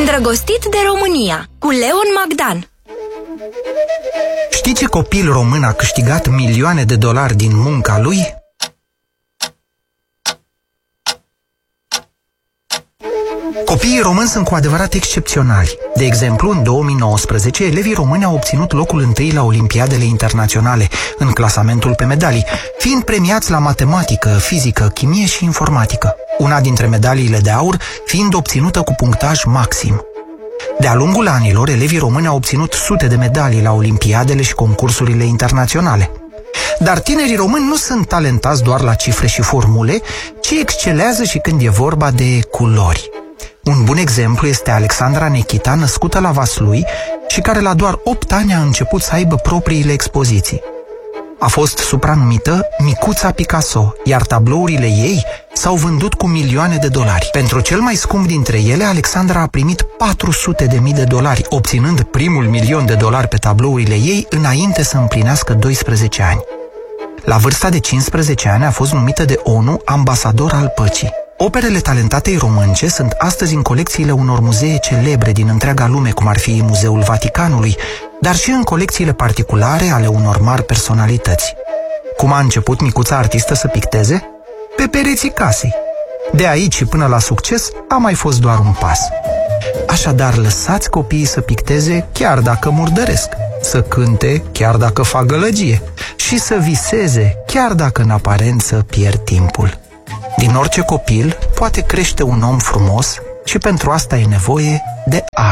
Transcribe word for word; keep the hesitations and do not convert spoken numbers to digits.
Îndrăgostit de România, cu Leon Magdan. Știi ce copil român a câștigat milioane de dolari din munca lui? Copiii români sunt cu adevărat excepționali. De exemplu, în două mii nouăsprezece, elevii români au obținut locul întâi la Olimpiadele Internaționale, în clasamentul pe medalii, fiind premiați la matematică, fizică, chimie și informatică. Una dintre medaliile de aur fiind obținută cu punctaj maxim. De-a lungul anilor, elevii români au obținut sute de medalii la Olimpiadele și concursurile internaționale. Dar tinerii români nu sunt talentați doar la cifre și formule, ci excelează și când e vorba de culori. Un bun exemplu este Alexandra Nechita, născută la Vaslui și care la doar opt ani a început să aibă propriile expoziții. A fost supranumită Micuța Picasso, iar tablourile ei s-au vândut cu milioane de dolari. Pentru cel mai scump dintre ele, Alexandra a primit patru sute de mii de dolari, obținând primul milion de dolari pe tablourile ei înainte să împlinească doisprezece ani. La vârsta de cincisprezece ani a fost numită de ONU ambasador al păcii. Operele talentatei românce sunt astăzi în colecțiile unor muzee celebre din întreaga lume, cum ar fi Muzeul Vaticanului, dar și în colecțiile particulare ale unor mari personalități. Cum a început micuța artistă să picteze? Pe pereții casei. De aici și până la succes a mai fost doar un pas. Așadar, lăsați copiii să picteze chiar dacă murdăresc, să cânte chiar dacă fac gălăgie și să viseze chiar dacă în aparență pierd timpul. Din orice copil poate crește un om frumos și pentru asta e nevoie de